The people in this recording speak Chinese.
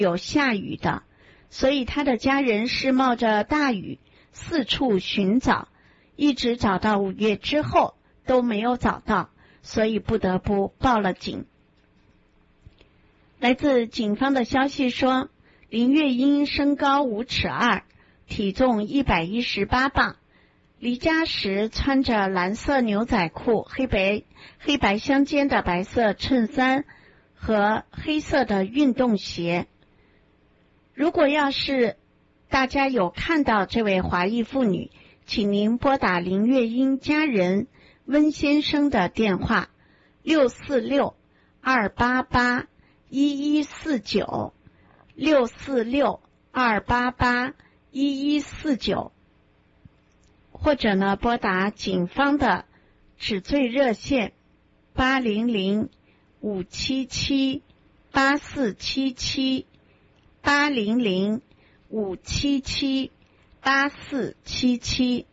有下雨的，所以他的家人是冒着大雨四处寻找，一直找到5月之后都没有找到，所以不得不报了警。来自警方的消息说，林月英身高5尺2，体重118磅，离家时穿着蓝色牛仔裤、黑白相间的白色衬衫和黑色的运动鞋。如果要是大家有看到这位华裔妇女，请您拨打林月英家人温先生的电话646-288-1149 646-288-1149，或者呢拨打警方的指罪热线800-577-8477 800-577-8477。